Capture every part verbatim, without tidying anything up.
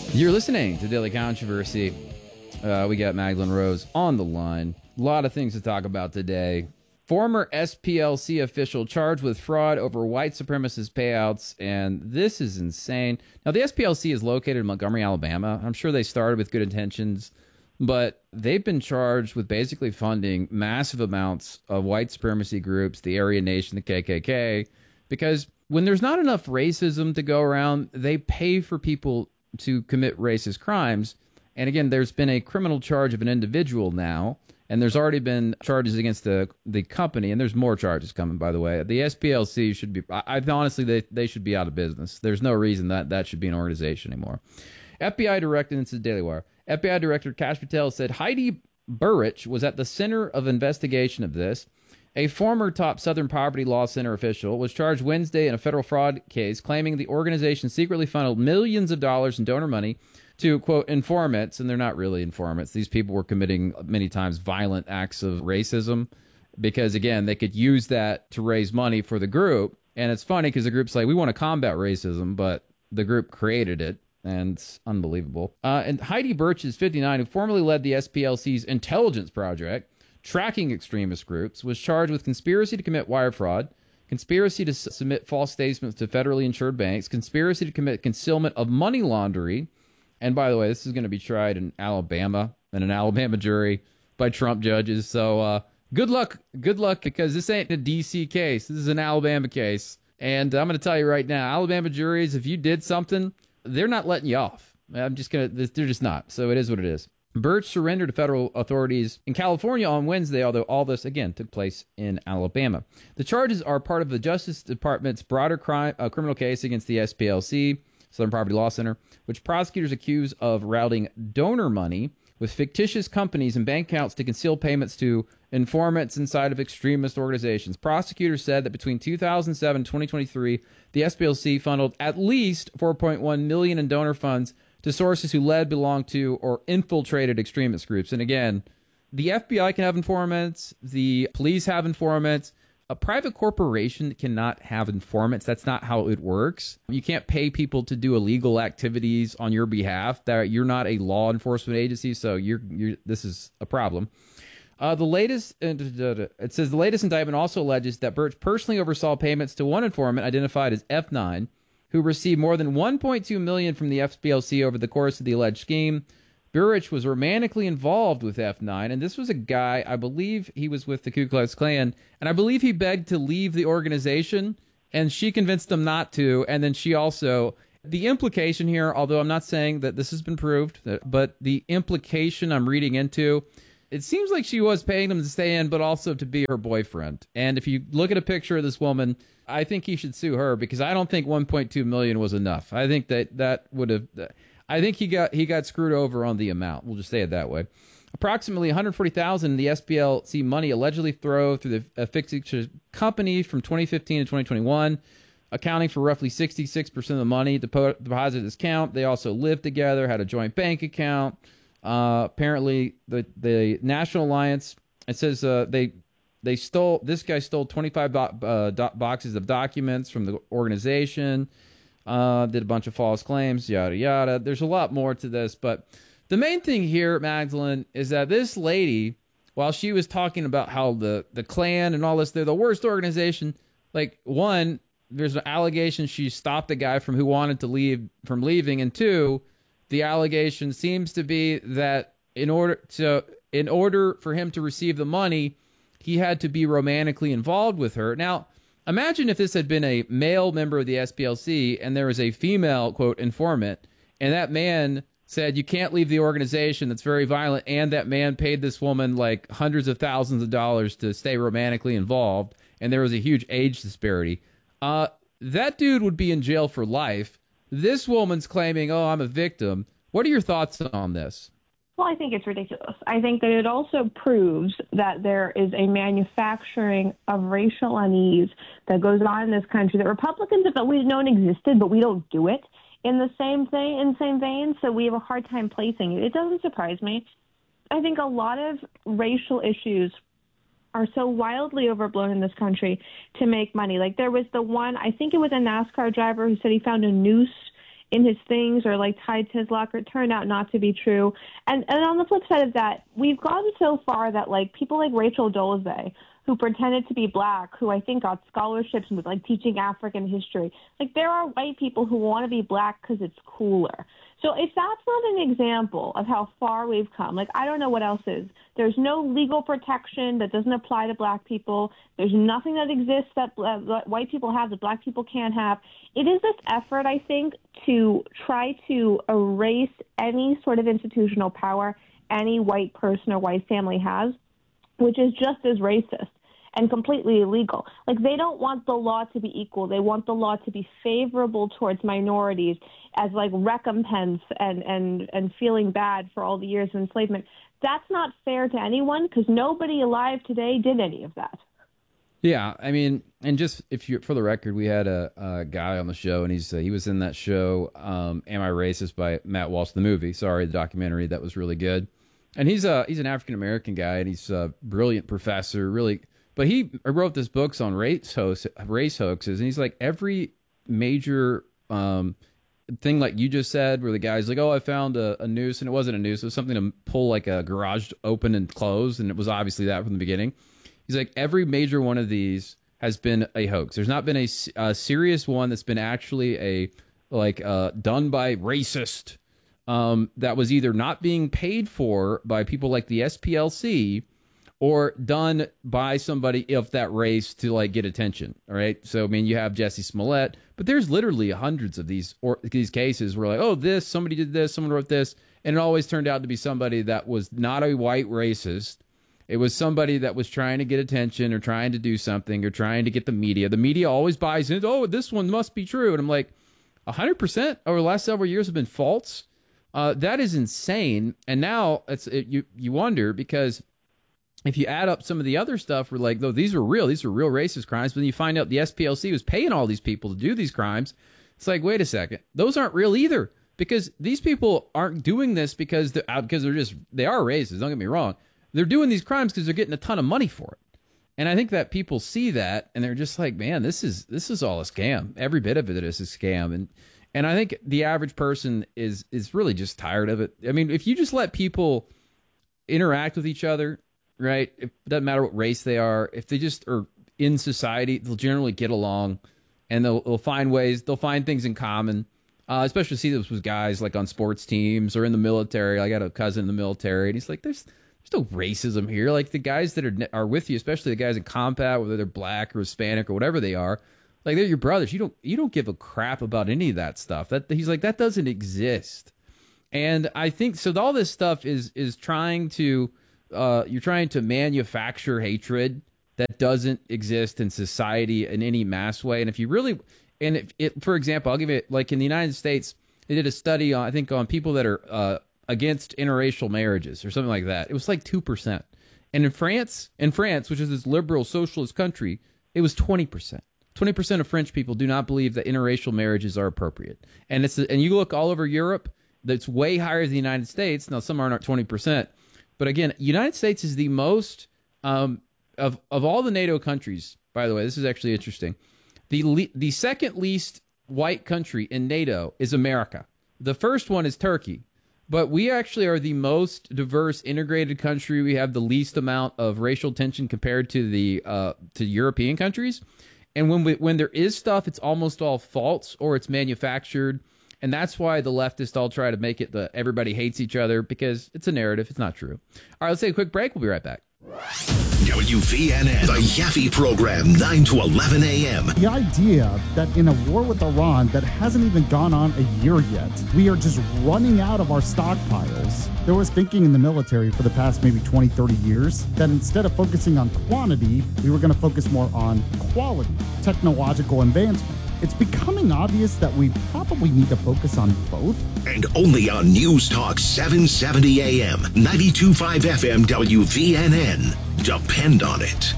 You're listening to Daily Controversy. Uh, we got Magdalene Rose on the line. A lot of things to talk about today. Former S P L C official charged with fraud over white supremacist payouts, and this is insane. Now, the S P L C is located in Montgomery, Alabama. I'm sure they started with good intentions, but they've been charged with basically funding massive amounts of white supremacy groups, the Aryan Nation, the K K K, because when there's not enough racism to go around, they pay for people to commit racist crimes. And again, there's been a criminal charge of an individual now, and there's already been charges against the the company, and there's more charges coming, by the way. The S P L C should be, I, I honestly, they, they should be out of business. There's no reason that that should be an organization anymore. F B I Director, and this is Daily Wire, F B I Director Kash Patel said Heidi Burrich was at the center of investigation of this. A former top Southern Poverty Law Center official was charged Wednesday in a federal fraud case, claiming the organization secretly funneled millions of dollars in donor money to, quote, informants, and they're not really informants. These people were committing many times violent acts of racism because, again, they could use that to raise money for the group. And it's funny because the group's like, we want to combat racism, but the group created it. And it's unbelievable. Uh, and Heidi Burrich is fifty-nine, who formerly led the S P L C's intelligence project, tracking extremist groups, was charged with conspiracy to commit wire fraud, conspiracy to s- submit false statements to federally insured banks, conspiracy to commit concealment of money laundering. And by the way, this is going to be tried in Alabama and an Alabama jury by Trump judges. So uh, good luck. Good luck, because this ain't a D C case. This is an Alabama case. And I'm going to tell you right now, Alabama juries, if you did something, they're not letting you off. I'm just going to, they're just not. So it is what it is. Burrich surrendered to federal authorities in California on Wednesday, although all this, again, took place in Alabama. The charges are part of the Justice Department's broader crime, uh, criminal case against the S P L C, Southern Poverty Law Center, which prosecutors accuse of routing donor money with fictitious companies and bank accounts to conceal payments to informants inside of extremist organizations. Prosecutors said that between two thousand seven and twenty twenty-three, the S P L C funneled at least four point one million dollars in donor funds to sources who led, belonged to, or infiltrated extremist groups. And again, the F B I can have informants, the police have informants. A private corporation cannot have informants. That's not how it works. You can't pay people to do illegal activities on your behalf. That you're not a law enforcement agency, so you're you're this is a problem. Uh, the latest, it says the latest indictment also alleges that Burrich personally oversaw payments to one informant identified as F nine, who received more than one point two million dollars from the S P L C over the course of the alleged scheme. Burrich was romantically involved with F nine, and this was a guy, I believe he was with the Ku Klux Klan, and I believe he begged to leave the organization, and she convinced him not to, and then she also, the implication here, although I'm not saying that this has been proved, but the implication I'm reading into, it seems like she was paying him to stay in, but also to be her boyfriend. And if you look at a picture of this woman, I think he should sue her, because I don't think one point two million dollars was enough. I think that that would have... I think he got he got screwed over on the amount. We'll just say it that way. Approximately one hundred forty thousand dollars in the S P L C money allegedly throw through the fictitious company from twenty fifteen to twenty twenty-one, accounting for roughly sixty-six percent of the money depo- deposited this account. They also lived together, had a joint bank account. Uh, apparently, the the National Alliance, it says uh, they they stole this guy stole twenty-five bo- uh, do- boxes of documents from the organization. Uh, did a bunch of false claims, yada, yada. There's a lot more to this, but the main thing here, Magdalene, is that this lady, while she was talking about how the, the Klan and all this, they're the worst organization, like, one, there's an allegation she stopped a guy from who wanted to leave from leaving, and two, the allegation seems to be that in order to in order for him to receive the money, he had to be romantically involved with her. Now, imagine if this had been a male member of the S P L C and there was a female, quote, informant, and that man said, you can't leave the organization that's very violent, and that man paid this woman like hundreds of thousands of dollars to stay romantically involved, and there was a huge age disparity. Uh, that dude would be in jail for life. This woman's claiming, oh, I'm a victim. What are your thoughts on this? Well, I think it's ridiculous. I think that it also proves that there is a manufacturing of racial unease that goes on in this country that Republicans have always known existed, but we don't do it in the same thing, in the same vein, so we have a hard time placing it. It doesn't surprise me. I think a lot of racial issues are so wildly overblown in this country to make money. Like there was the one, I think it was a NASCAR driver who said he found a noose in his things or like tied to his locker. It turned out not to be true. And and on the flip side of that, we've gone so far that like people like Rachel Dolezal, who pretended to be black, who I think got scholarships with like teaching African history. Like there are white people who want to be black because it's cooler. So if that's not an example of how far we've come, like I don't know what else is. There's no legal protection that doesn't apply to black people. There's nothing that exists that uh, white people have that black people can't have. It is this effort, I think, to try to erase any sort of institutional power any white person or white family has, which is just as racist and completely illegal. Like, they don't want the law to be equal. They want the law to be favorable towards minorities as, like, recompense and, and, and feeling bad for all the years of enslavement. That's not fair to anyone because nobody alive today did any of that. Yeah, I mean, and just if you for the record, we had a, a guy on the show, and he's uh, he was in that show, um, "Am I Racist?" by Matt Walsh, the movie. Sorry, the documentary that was really good. And he's a he's an African American guy, and he's a brilliant professor, really. But he wrote this books on race hoax, race hoaxes, and he's like every major um, thing, like you just said, where the guy's like, "Oh, I found a, a noose," and it wasn't a noose; it was something to pull like a garage open and close, and it was obviously that from the beginning. He's like, every major one of these has been a hoax. There's not been a, a serious one that's been actually a like uh, done by racist um, that was either not being paid for by people like the S P L C or done by somebody of that race to like get attention. All right. So, I mean, you have Jesse Smollett, but there's literally hundreds of these or these cases where like, oh, this, somebody did this, someone wrote this. And it always turned out to be somebody that was not a white racist. It was somebody that was trying to get attention or trying to do something or trying to get the media. The media always buys into, oh, this one must be true. And I'm like, one hundred percent over the last several years have been false. Uh, that is insane. And now it's it, you you wonder, because if you add up some of the other stuff, we're like, though, these are real. These are real racist crimes. But then you find out the S P L C was paying all these people to do these crimes. It's like, wait a second. Those aren't real either, because these people aren't doing this because they're, because they're just, they are racist. Don't get me wrong. They're doing these crimes because they're getting a ton of money for it. And I think that people see that and they're just like, man, this is this is all a scam. Every bit of it is a scam. And and I think the average person is is really just tired of it. I mean, if you just let people interact with each other, right? It doesn't matter what race they are. If they just are in society, they'll generally get along and they'll, they'll find ways, they'll find things in common. Uh, especially see this with guys like on sports teams or in the military. I got a cousin in the military and he's like, there's There's no racism here. Like the guys that are are with you, especially the guys in combat, whether they're black or Hispanic or whatever they are, like they're your brothers. You don't you don't give a crap about any of that stuff. That he's like that doesn't exist. And I think so. All this stuff is is trying to uh, you're trying to manufacture hatred that doesn't exist in society in any mass way. And if you really and if it, for example, I'll give it like in the United States, they did a study on I think on people that are uh, against interracial marriages or something like that. It was like two percent. And in France, in France, which is this liberal socialist country, it was twenty percent. twenty percent of French people do not believe that interracial marriages are appropriate. And it's and you look all over Europe, that's way higher than the United States. Now, some aren't twenty percent. But again, United States is the most, um, of, of all the NATO countries, by the way, this is actually interesting. The le- the second least white country in NATO is America. The first one is Turkey. But we actually are the most diverse, integrated country. We have the least amount of racial tension compared to the uh, to European countries. And when we, when there is stuff, it's almost all false or it's manufactured. And that's why the leftists all try to make it that everybody hates each other, because it's a narrative. It's not true. All right, let's take a quick break. We'll be right back. W V N N, the Yaffe Program, nine to eleven a.m. The idea that in a war with Iran that hasn't even gone on a year yet, we are just running out of our stockpiles. There was thinking in the military for the past maybe twenty, thirty years that instead of focusing on quantity, we were going to focus more on quality, technological advancement. It's becoming obvious that we probably need to focus on both. And only on News Talk seven seventy A M, ninety-two point five F M W V N N. Depend on it.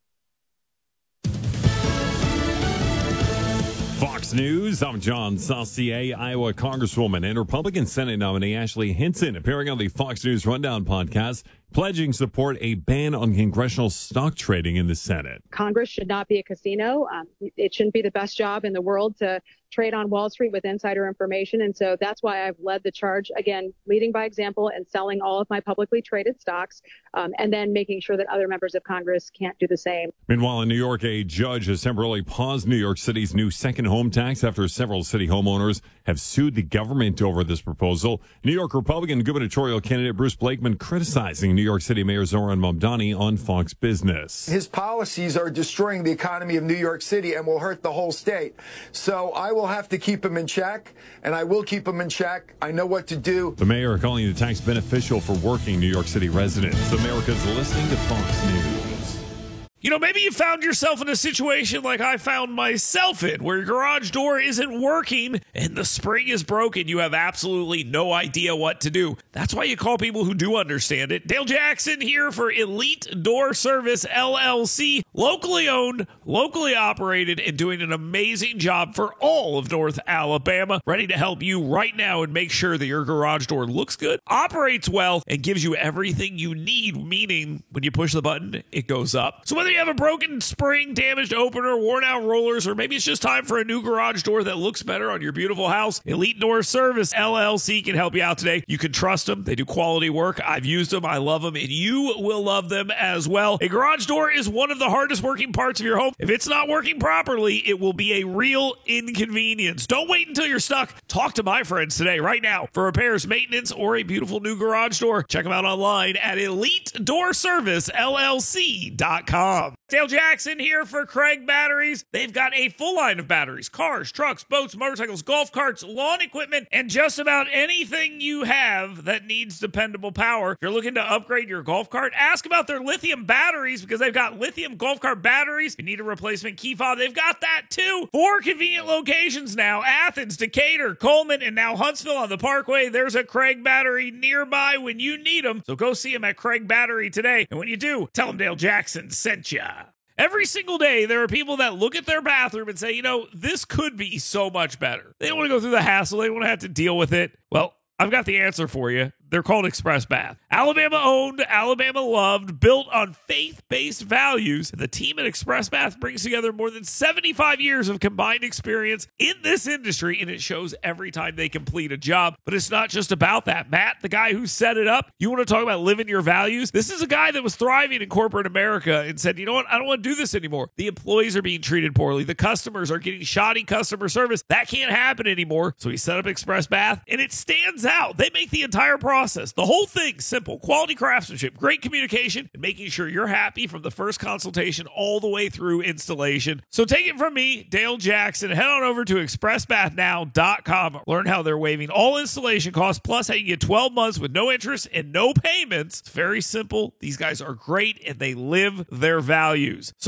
Fox News, I'm John Saucier. Iowa Congresswoman and Republican Senate nominee Ashley Hinson appearing on the Fox News Rundown podcast. pledging support a ban on congressional stock trading in the Senate. Congress should not be a casino. Um, it shouldn't be the best job in the world to trade on Wall Street with insider information. And so that's why I've led the charge, again, leading by example and selling all of my publicly traded stocks, um, and then making sure that other members of Congress can't do the same. Meanwhile, in New York, a judge has temporarily paused New York City's new second home tax after several city homeowners have sued the government over this proposal. New York Republican gubernatorial candidate Bruce Blakeman criticizing New York City Mayor Zohran Mamdani on Fox Business. His policies are destroying the economy of New York City and will hurt the whole state. So I will have to keep him in check, and I will keep him in check. I know what to do. The mayor calling the tax beneficial for working New York City residents. America's listening to Fox News. You know, maybe you found yourself in a situation like I found myself in, where your garage door isn't working and the spring is broken. You have absolutely no idea what to do. That's why you call people who do understand it. Dale Jackson here for Elite Door Service, L L C. Locally owned, locally operated, and doing an amazing job for all of North Alabama. Ready to help you right now and make sure that your garage door looks good, operates well, and gives you everything you need, meaning when you push the button, it goes up. So whether you have a broken spring, damaged opener, worn out rollers, or maybe it's just time for a new garage door that looks better on your beautiful house, Elite Door Service, L L C can help you out today. You can trust them. They do quality work. I've used them. I love them, and you will love them as well. A garage door is one of the hardest working parts of your home. If it's not working properly, it will be a real inconvenience. Don't wait until you're stuck. Talk to my friends today, right now, for repairs, maintenance, or a beautiful new garage door. Check them out online at elite door service L L C dot com. Dale Jackson here for Craig Batteries. They've got a full line of batteries, cars, trucks, boats, motorcycles, golf carts, lawn equipment, and just about anything you have that needs dependable power. If you're looking to upgrade your golf cart, ask about their lithium batteries, because they've got lithium golf cart batteries. If you need a replacement key fob, they've got that too. Four convenient locations now: Athens, Decatur, Coleman, and now Huntsville on the Parkway. There's a Craig Battery nearby when you need them. So go see them at Craig Battery today. And when you do, tell them Dale Jackson sent ya. Every single day, there are people that look at their bathroom and say, you know, this could be so much better. They don't want to go through the hassle. They don't want to have to deal with it. Well, I've got the answer for you. They're called Express Bath. Alabama owned, Alabama loved, built on faith-based values. The team at Express Bath brings together more than seventy-five years of combined experience in this industry, and it shows every time they complete a job. But it's not just about that. Matt, the guy who set it up, you want to talk about living your values? This is a guy that was thriving in corporate America and said, you know what? I don't want to do this anymore. The employees are being treated poorly. The customers are getting shoddy customer service. That can't happen anymore. So he set up Express Bath, and it stands out. They make the entire process, the whole thing, simple. Quality craftsmanship, great communication, and making sure you're happy from the first consultation all the way through installation. So take it from me, Dale Jackson. Head on over to express bath now dot com. Learn how they're waiving all installation costs, plus how you get twelve months with no interest and no payments. It's very simple. These guys are great, and they live their values. So